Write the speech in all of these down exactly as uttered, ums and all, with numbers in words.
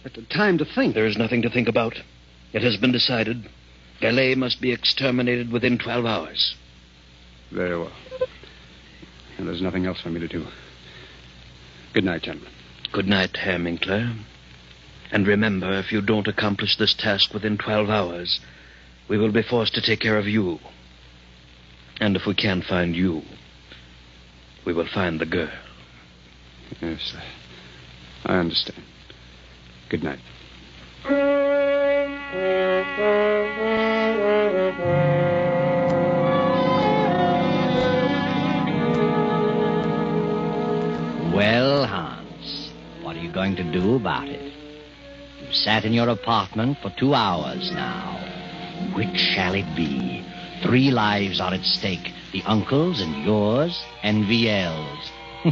At the time to think. There is nothing to think about. It has been decided. Gallet must be exterminated within twelve hours. Very well. And there's nothing else for me to do. Good night, gentlemen. Good night, Herr Minkler. And remember, if you don't accomplish this task within twelve hours, we will be forced to take care of you. And if we can't find you, we will find the girl. Yes, I, I understand. Good night. Well, Hans, what are you going to do about it? You've sat in your apartment for two hours now. Which shall it be? Three lives are at stake. The uncle's and yours and Viel's.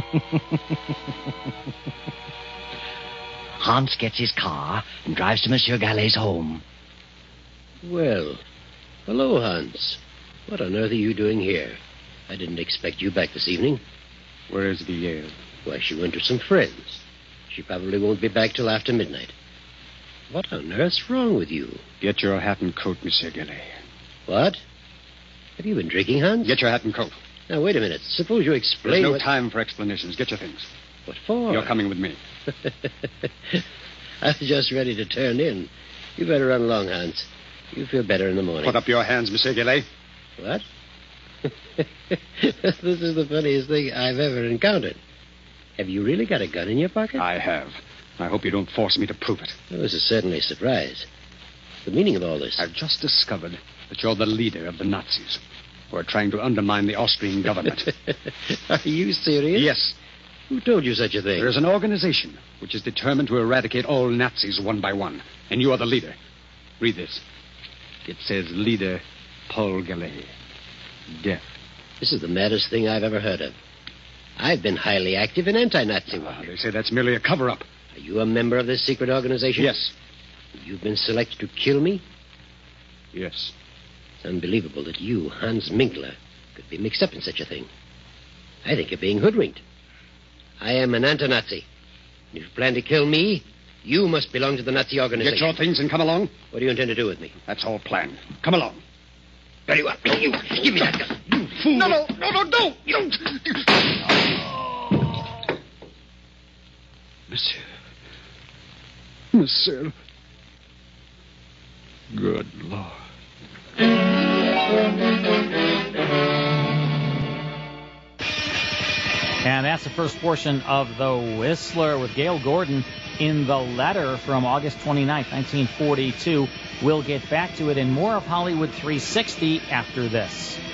Hans gets his car and drives to Monsieur Gallet's home. Well, hello, Hans. What on earth are you doing here? I didn't expect you back this evening. Where is Viel? Why, she went to some friends. She probably won't be back till after midnight. What on earth's wrong with you? Get your hat and coat, Monsieur Gallet. What? Have you been drinking, Hans? Get your hat and coat. Now, wait a minute. Suppose you explain There's no what... time for explanations. Get your things. What for? You're coming with me. I was just ready to turn in. You better run along, Hans. You feel better in the morning. Put up your hands, Monsieur Gallet. What? This is the funniest thing I've ever encountered. Have you really got a gun in your pocket? I have. I hope you don't force me to prove it. Well, this is certainly a surprise. The meaning of all this? I've just discovered that you're the leader of the Nazis who are trying to undermine the Austrian government. Are you serious? Yes. Who told you such a thing? There is an organization which is determined to eradicate all Nazis one by one, and you are the leader. Read this. It says leader Paul Gallet. Death. This is the maddest thing I've ever heard of. I've been highly active in anti-Nazi work. Ah, they say that's merely a cover-up. Are you a member of this secret organization? Yes. You've been selected to kill me? Yes. It's unbelievable that you, Hans Minkler, could be mixed up in such a thing. I think you're being hoodwinked. I am an anti-Nazi. If you plan to kill me, you must belong to the Nazi organization. Get your things and come along. What do you intend to do with me? That's all planned. Come along. Very well. You, give me that gun. You fool. No, no, no, no, don't. You... Monsieur. Monsieur. Good Lord. And that's the first portion of The Whistler with Gale Gordon in The Letter from August twenty-ninth, nineteen forty-two. We'll get back to it in more of Hollywood three sixty after this.